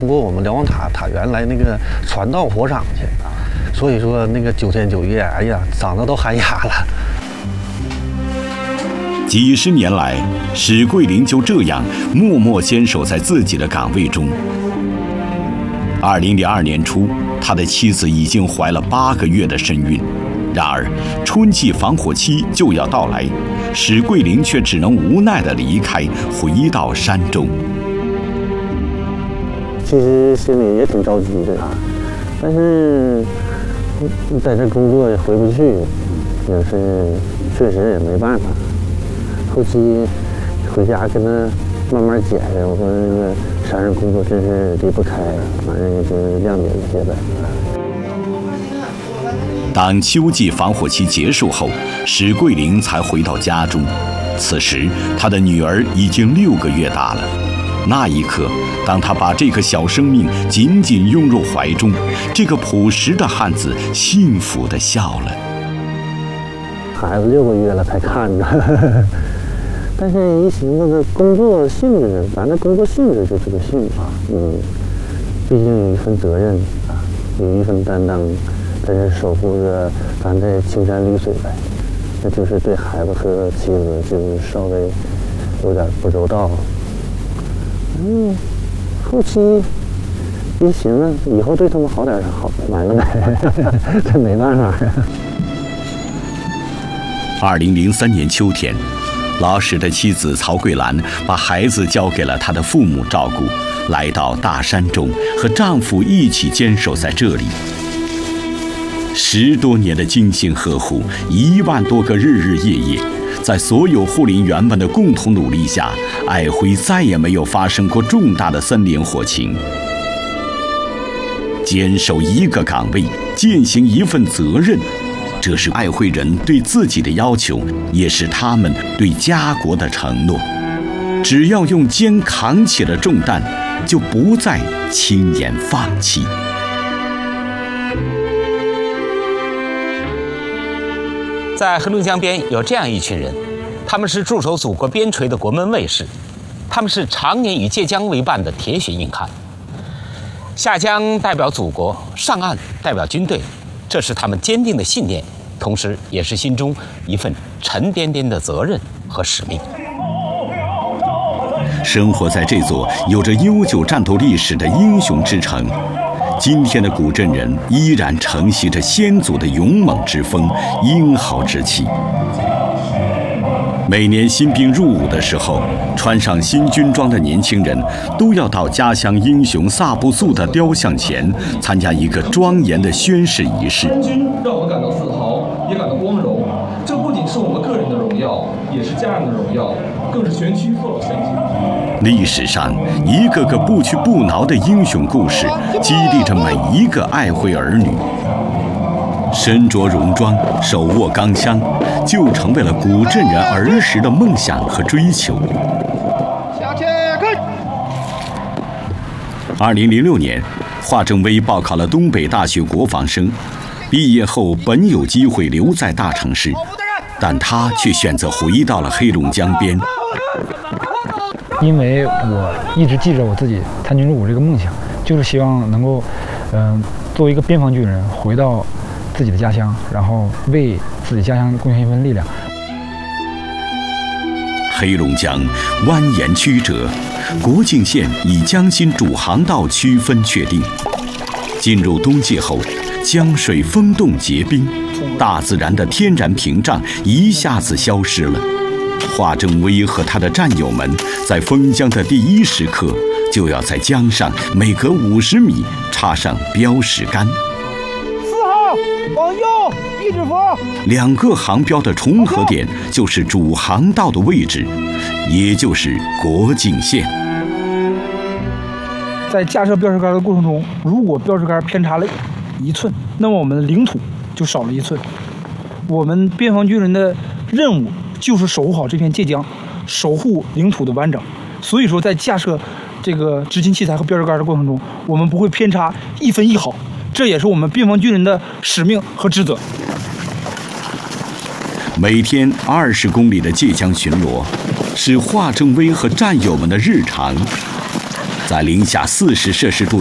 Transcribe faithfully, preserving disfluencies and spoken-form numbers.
通过我们瞭望塔塔员来那个传到火场去，所以说那个九天九夜，哎呀，长得都喊哑了。 几十年来，史桂林就这样默默坚守在自己的岗位中。二零零二年初，他的妻子已经怀了八个月的身孕，然而春季防火期就要到来，史桂林却只能无奈地离开，回到山中。 其实心里也挺着急的啊，但是在这工作也回不去，也是确实也没办法。后期回家跟他慢慢解释，我说那个山上工作真是离不开，反正也就谅解一些呗。 当秋季防火期结束后，史桂林才回到家中。此时，他的女儿已经六个月大了。那一刻，当他把这个小生命紧紧拥入怀中，这个朴实的汉子幸福地笑了。 孩子六个月了才看着，但是一寻思这工作性质，咱这工作性质就这个性质，嗯，毕竟有一份责任啊，有一份担当，在这守护着咱这青山绿水呗。那就是对孩子和妻子就是稍微有点不周到。嗯，后期一寻思，以后对他们好点好完了呗，这没办法。 二零零三年秋天，老史的妻子曹桂兰把孩子交给了他的父母照顾，来到大山中，和丈夫一起坚守在这里。十多年的精心呵护，一万多个日日夜夜，在所有护林员们的共同努力下，爱辉再也没有发生过重大的森林火情。坚守一个岗位，践行一份责任，这是爱辉人对自己的要求，也是他们对家国的承诺。只要用肩扛起了重担，就不再轻言放弃。 在黑龙江边有这样一群人，他们是驻守祖国边陲的国门卫士，他们是常年与浙江为伴的铁血硬汉。下江代表祖国，上岸代表军队，这是他们坚定的信念，同时也是心中一份沉甸甸的责任和使命。 生活在这座有着悠久战斗历史的英雄之城，今天的古镇人依然承袭着先祖的勇猛之风、英豪之气。每年新兵入伍的时候，穿上新军装的年轻人都要到家乡英雄萨布素的雕像前参加一个庄严的宣誓仪式。 参军让我们感到自豪，也感到光荣。这不仅是我们个人的荣耀，也是家人的荣耀，更是全区所有乡亲。 历史上一个个不屈不挠的英雄故事，激励着每一个爱辉儿女。身着戎装，手握钢枪，就成为了古镇人儿时的梦想和追求。二零零六年，华正威报考了东北大学国防生，毕业后本有机会留在大城市，但他却选择回到了黑龙江边。 因为我一直记着我自己参军入伍这个梦想，就是希望能够，嗯、呃，作为一个边防军人回到自己的家乡，然后为自己家乡贡献一份力量。 黑龙江蜿蜒曲折，国境线以江心主航道区分确定。进入冬季后，江水封冻结冰，大自然的天然屏障一下子消失了。华正威和他的战友们在封江的第一时刻，就要在江上每隔五十米插上标识杆。 四号往右一指符。 两个航标的重合点就是主航道的位置，也就是国境线。 在架设标识杆的过程中，如果标识杆偏差了一寸，那么我们的领土就少了一寸。我们边防军人的任务就是守护好这片界江，守护领土的完整。所以说，在架设这个执勤器材和标识杆的过程中，我们不会偏差一分一毫，这也是我们边防军人的使命和职责。 每天二十公里的界江巡逻，是华正威和战友们的日常。 在零下四十摄氏度